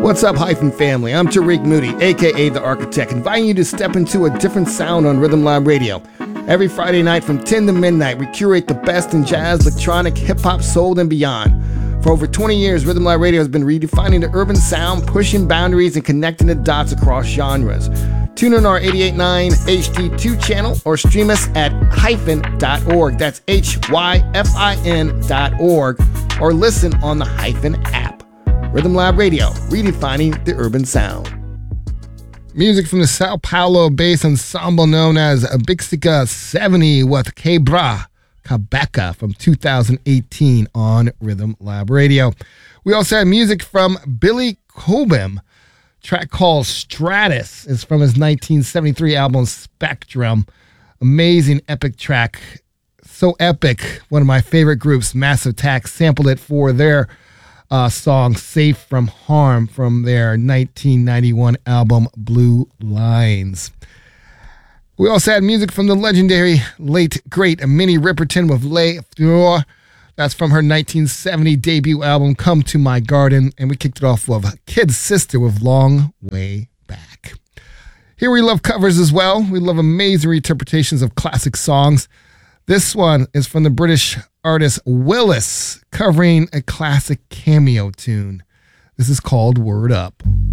What's up, Hyphen family? I'm Tariq Moody, aka The Architect, inviting you to step into a different sound on Rhythm Lab Radio. Every Friday night from 10 to midnight, we curate the best in jazz, electronic, hip-hop, soul, and beyond. For over 20 years, Rhythm Lab Radio has been redefining the urban sound, pushing boundaries, and connecting the dots across genres. Tune in our 88.9 HD2 channel or stream us at hyphen.org. That's HYFIN.org. Or listen on the Hyphen app. Rhythm Lab Radio, redefining the urban sound. Music from the Sao Paulo bass ensemble known as Bixica 70 with Quebra Cabeca from 2018 on Rhythm Lab Radio. We also had music from Billy Cobham. Track called Stratus is from his 1973 album Spectrum. Amazing epic track. So epic. One of my favorite groups, Massive Attack, sampled it for their song Safe from Harm from their 1991 album Blue Lines. We also had music from the legendary late great Minnie Riperton with Les Fleurs. That's from her 1970 debut album Come to My Garden, and we kicked it off with Kid's Sister with Long Way Back. Here we love covers as well. We love amazing interpretations of classic songs. This one is from the British artist Willis, covering a classic Cameo tune. This is called Word Up.